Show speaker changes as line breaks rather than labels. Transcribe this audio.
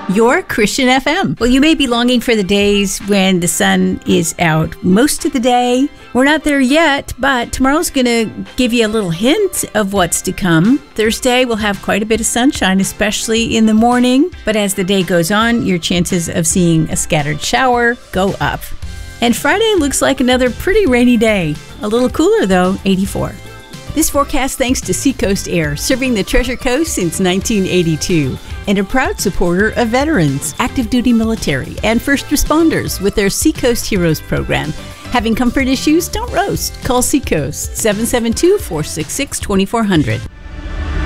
your Christian FM. Well, you may be longing for the days when the sun is out most of the day. We're not there yet, but tomorrow's going to give you a little hint of what's to come. Thursday, we'll have quite a bit of sunshine, especially in the morning. But as the day goes on, your chances of seeing a scattered shower go up. And Friday looks like another pretty rainy day. A little cooler, though, 84. This forecast thanks to Seacoast Air, serving the Treasure Coast since 1982, and a proud supporter of veterans, active duty military, and first responders with their Seacoast Heroes program. Having comfort issues? Don't roast. Call Seacoast 772-466-2400.